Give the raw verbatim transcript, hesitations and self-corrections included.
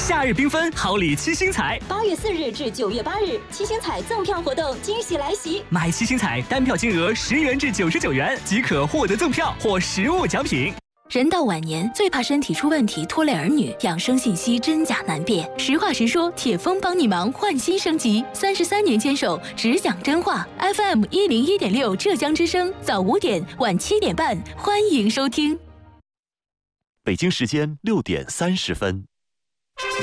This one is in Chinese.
夏日缤纷，好礼七星彩。 八月四日至九月八日，七星彩赠票活动惊喜来袭！ 买七星彩，单票金额十元至九十九元即可获得赠票或实物奖品。 人到晚年，最怕身体出问题拖累儿女，养生信息真假难辨。实话实说，铁峰帮你忙，换新升级。三十三年坚守，只讲真话。F M 一零一点六，浙江之声，早五点，晚七点半，欢迎收听。 北京时间六点三十分。